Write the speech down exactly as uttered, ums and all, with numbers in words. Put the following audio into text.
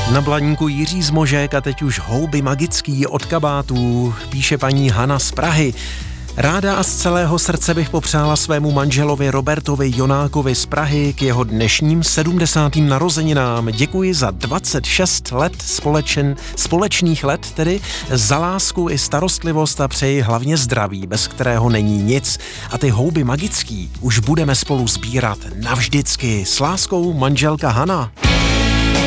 Na blaníku Jiří z Možek a teď už houby magický od kabátů, píše paní Hana z Prahy. Ráda a z celého srdce bych popřála svému manželovi Robertovi Jonákovi z Prahy k jeho dnešním sedmdesátým narozeninám. Děkuji za dvacet šest let společen, společných let tedy, za lásku i starostlivost a přeji hlavně zdraví, bez kterého není nic. A ty houby magický už budeme spolu sbírat navždycky. S láskou manželka Hana.